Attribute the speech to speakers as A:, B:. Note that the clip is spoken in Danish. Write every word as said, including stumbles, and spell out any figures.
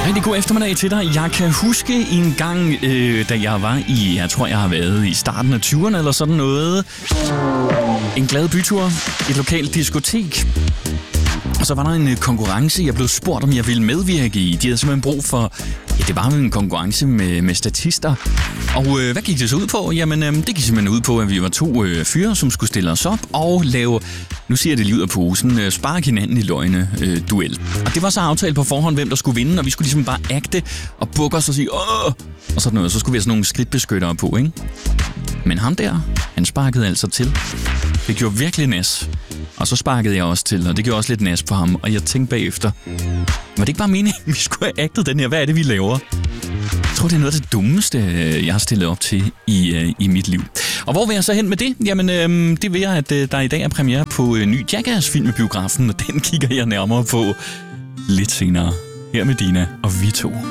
A: Rigtig god eftermiddag til dig. Jeg kan huske en gang, øh, da jeg var i, jeg tror jeg har været i starten af tyverne eller sådan noget. En glad bytur, et lokalt diskotek. Og så var der en konkurrence, jeg blev spurgt, om jeg ville medvirke i. De havde simpelthen brug for, ja, det var jo en konkurrence med, med statister. Og øh, hvad gik det så ud på? Jamen, øh, det gik simpelthen ud på, at vi var to øh, fyre, som skulle stille os op og lave, nu siger jeg det lige ud af posen, øh, spark hinanden i løgne øh, duel. Og det var så aftalt på forhånd, hvem der skulle vinde, og vi skulle ligesom bare agte og bukke os og sige, åh, og sådan noget. Så skulle vi have sådan nogle skridtbeskyttere på, ikke? Men ham der, han sparkede altså til. Det gjorde virkelig næs. Og så sparkede jeg også til, og det gjorde også lidt næs på ham. Og jeg tænkte bagefter, var det ikke bare meningen, vi skulle have agtet den her? Hvad er det, vi laver? Jeg tror, det er noget af det dummeste, jeg har stillet op til i, i mit liv. Og hvor vil jeg så hen med det? Jamen, øhm, det vil jeg, at øh, der i dag er premiere på en ny Jackass-film i biografen, og den kigger jeg nærmere på lidt senere. Her med Dina og vi to.